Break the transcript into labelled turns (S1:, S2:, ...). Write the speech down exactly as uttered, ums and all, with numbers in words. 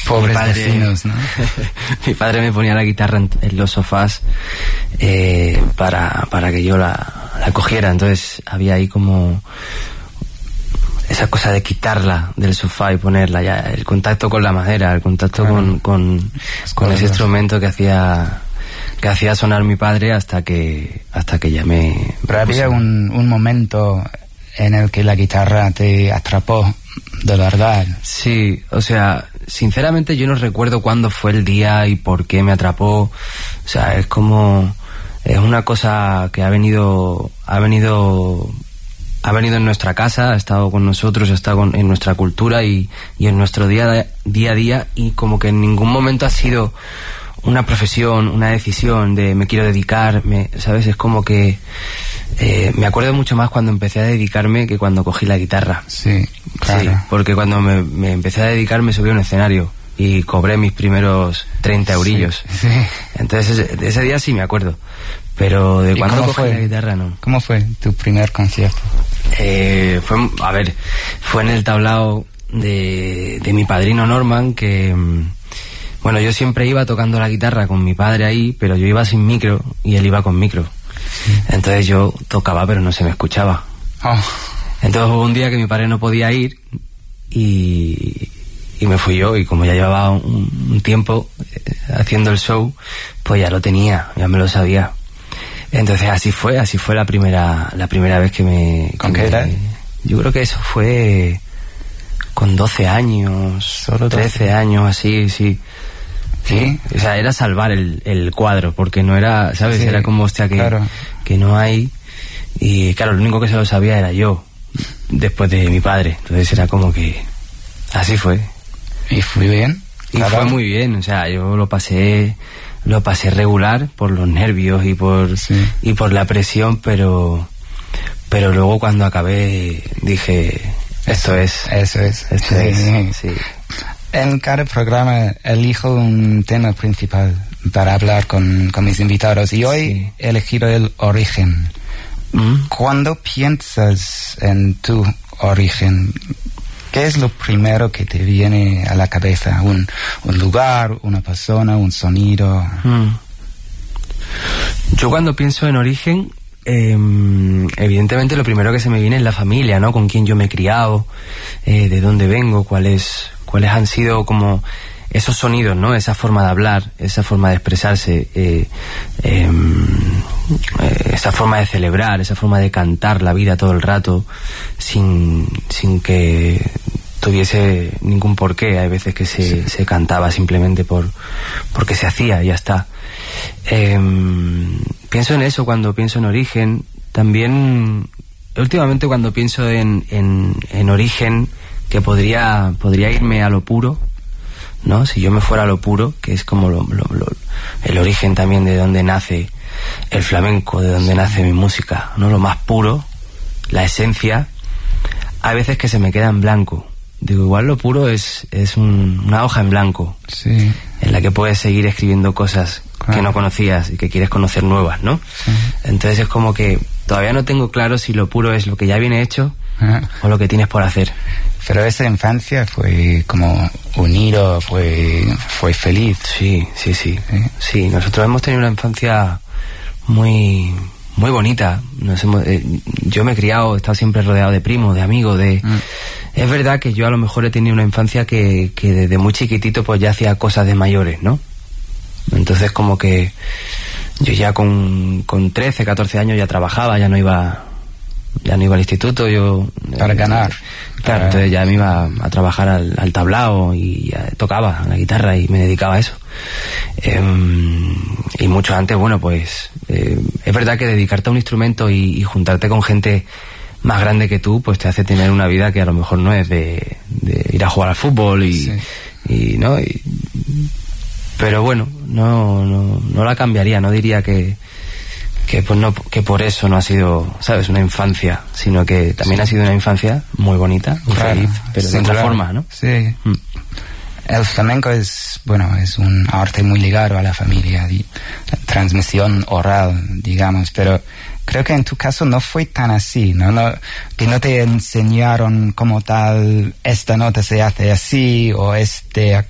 S1: Pobres
S2: padre,
S1: vecinos, ¿no?
S2: Mi padre me ponía la guitarra en, en los sofás eh, para, para que yo la, la cogiera. Entonces había ahí como esa cosa de quitarla del sofá y ponerla ya, el contacto con la madera, el contacto claro. con, con, con ese instrumento que hacía que hacía sonar mi padre hasta que hasta que ya me...
S1: Pero había un, un momento en el que la guitarra te atrapó, de verdad.
S2: Sí, o sea, sinceramente yo no recuerdo cuándo fue el día y por qué me atrapó. O sea, es como... es una cosa que ha venido... ha venido... ha venido en nuestra casa, ha estado con nosotros, ha estado con, en nuestra cultura y, y en nuestro día, día a día, y como que en ningún momento ha sido una profesión, una decisión de me quiero dedicar, me, ¿sabes? Es como que eh, me acuerdo mucho más cuando empecé a dedicarme que cuando cogí la guitarra.
S1: Sí, claro.
S2: Sí, porque cuando me, me empecé a dedicar me subí a un escenario y cobré mis primeros treinta eurillos.
S1: Sí, sí.
S2: Entonces ese, de ese día sí me acuerdo, pero de cuando cogí la guitarra no.
S1: ¿Cómo fue tu primer concierto?
S2: Eh, fue, a ver, fue en el tablao de, de mi padrino Norman, que... bueno, yo siempre iba tocando la guitarra con mi padre ahí, pero yo iba sin micro y él iba con micro. Sí. Entonces yo tocaba, pero no se me escuchaba.
S1: Oh.
S2: Entonces hubo un día que mi padre no podía ir y, y me fui yo, y como ya llevaba un, un tiempo eh, haciendo el show, pues ya lo tenía, ya me lo sabía. Entonces así fue, así fue la primera la primera vez que me...
S1: ¿Con qué edad?
S2: Yo creo que eso fue con doce años,
S1: solo
S2: trece años, así, sí.
S1: Sí,
S2: o sea, era salvar el, el cuadro, porque no era, ¿sabes? Sí, era como, hostia, que,
S1: claro.
S2: que no hay. Y claro, lo único que se lo sabía era yo, después de mi padre. Entonces era como que así fue.
S1: ¿Y fue bien?
S2: Y claro. Fue muy bien, o sea, yo lo pasé lo pasé regular por los nervios y por
S1: sí.
S2: y por la presión, pero pero luego cuando acabé dije, esto es.
S1: Eso es.
S2: Esto
S1: sí.
S2: es, sí.
S1: En cada programa elijo un tema principal para hablar con, con mis invitados, y hoy sí. he elegido el origen.
S2: ¿Mm?
S1: Cuando piensas en tu origen, ¿qué es lo primero que te viene a la cabeza? ¿Un, un lugar, una persona, un sonido?
S2: Mm. Yo cuando pienso en origen, eh, evidentemente lo primero que se me viene es la familia, ¿no? Con quién yo me he criado, eh, de dónde vengo, cuáles cuáles han sido como esos sonidos, ¿no? Esa forma de hablar, esa forma de expresarse, eh, eh, esa forma de celebrar, esa forma de cantar la vida todo el rato sin, sin que tuviese ningún porqué. Hay veces que se, sí. se cantaba simplemente por porque se hacía y ya está. Eh, pienso en eso cuando pienso en origen. También últimamente cuando pienso en, en, en origen, que podría podría irme a lo puro, ¿no? Si yo me fuera a lo puro, que es como lo, lo, lo, el origen también de donde nace el flamenco, de donde nace mi música, ¿no? Lo más puro, la esencia. Hay veces que se me queda en blanco. Digo, igual lo puro es, es un, una hoja en blanco,
S1: sí.
S2: en la que puedes seguir escribiendo cosas claro. que no conocías y que quieres conocer nuevas, ¿no?
S1: Sí.
S2: Entonces es como que todavía no tengo claro si lo puro es lo que ya viene hecho ah. o lo que tienes por hacer.
S1: Pero esa infancia fue como unido, fue fue feliz.
S2: Sí, sí, sí.
S1: Sí,
S2: sí nosotros hemos tenido una infancia muy muy bonita. Nos hemos, eh, yo me he criado, he estado siempre rodeado de primos, de amigos, de... Mm. Es verdad que yo a lo mejor he tenido una infancia que, que desde muy chiquitito pues ya hacía cosas de mayores, ¿no? Entonces como que yo ya con, con trece, catorce años ya trabajaba, ya no iba... ya no iba al instituto, yo...
S1: Para
S2: eh,
S1: ganar.
S2: Claro,
S1: para...
S2: entonces ya me iba a trabajar al, al tablao y ya tocaba la guitarra y me dedicaba a eso. Eh, y mucho antes, bueno, pues... Eh, es verdad que dedicarte a un instrumento y, y juntarte con gente más grande que tú, pues te hace tener una vida que a lo mejor no es de, de ir a jugar al fútbol y...
S1: Sí.
S2: y ¿no? Y, pero bueno, no, no, no la cambiaría, no diría que... que pues no, que por eso no ha sido, ¿sabes?, una infancia, sino que también sí. ha sido una infancia muy bonita, muy
S1: claro,
S2: feliz, pero de otra forma, ¿no?
S1: Sí.
S2: Mm.
S1: El flamenco es, bueno, es un arte muy ligado a la familia, y transmisión oral, digamos, pero creo que en tu caso no fue tan así, ¿no? no que no te enseñaron como tal, esta nota se hace así, o este